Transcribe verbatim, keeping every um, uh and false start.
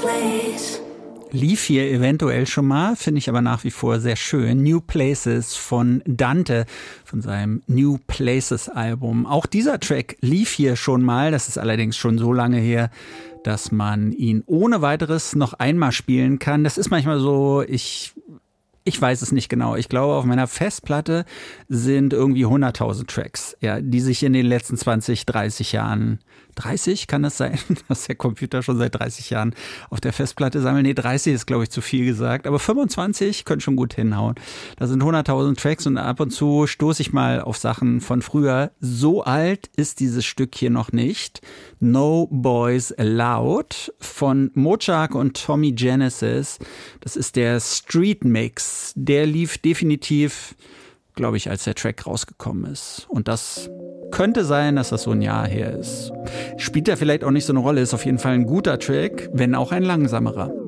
Lief hier eventuell schon mal, finde ich aber nach wie vor sehr schön. New Places von Dante, von seinem New Places Album. Auch dieser Track lief hier schon mal, das ist allerdings schon so lange her, dass man ihn ohne weiteres noch einmal spielen kann. Das ist manchmal so, ich... Ich weiß es nicht genau. Ich glaube, auf meiner Festplatte sind irgendwie hunderttausend Tracks, ja, die sich in den letzten zwanzig, dreißig Jahren, dreißig kann das sein, dass der Computer schon seit dreißig Jahren auf der Festplatte sammelt. Nee, dreißig ist, glaube ich, zu viel gesagt, aber fünfundzwanzig können schon gut hinhauen. Da sind hunderttausend Tracks und ab und zu stoße ich mal auf Sachen von früher. So alt ist dieses Stück hier noch nicht. No Boys Allowed von Mochak und Tommy Genesis. Das ist der Street Mix. Der lief definitiv, glaube ich, als der Track rausgekommen ist. Und das könnte sein, dass das so ein Jahr her ist. Spielt ja vielleicht auch nicht so eine Rolle, ist auf jeden Fall ein guter Track, wenn auch ein langsamerer.